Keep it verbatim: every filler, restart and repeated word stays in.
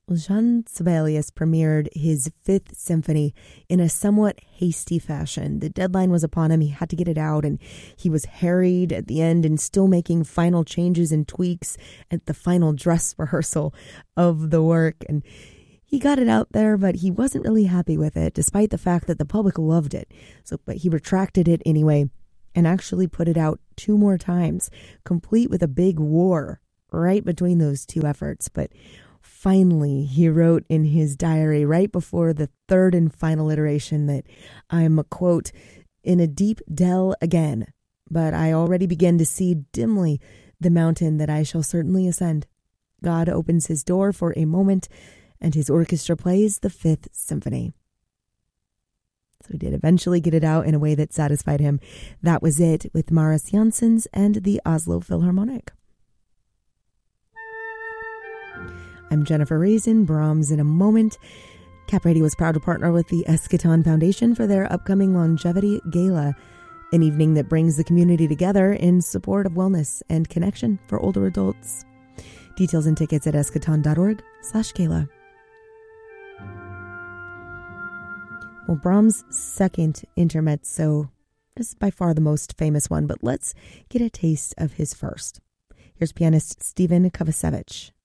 Well, Jean Sibelius premiered his Fifth Symphony in a somewhat hasty fashion. The deadline was upon him. He had to get it out, and he was harried at the end and still making final changes and tweaks at the final dress rehearsal of the work. And he got it out there, but he wasn't really happy with it, despite the fact that the public loved it. So, but he retracted it anyway and actually put it out two more times, complete with a big war right between those two efforts. But finally, he wrote in his diary right before the third and final iteration that I'm, quote, in a deep dell again, but I already begin to see dimly the mountain that I shall certainly ascend. God opens his door for a moment, and his orchestra plays the Fifth Symphony. So he did eventually get it out in a way that satisfied him. That was it with Mariss Jansons and the Oslo Philharmonic. I'm Jennifer Raisin, Brahms in a moment. Cap Radio is proud to partner with the Eschaton Foundation for their upcoming Longevity Gala, an evening that brings the community together in support of wellness and connection for older adults. Details and tickets at eschaton.org slash gala. Well, Brahms' second intermezzo is by far the most famous one, but let's get a taste of his first. Here's pianist Stephen Kovacevic.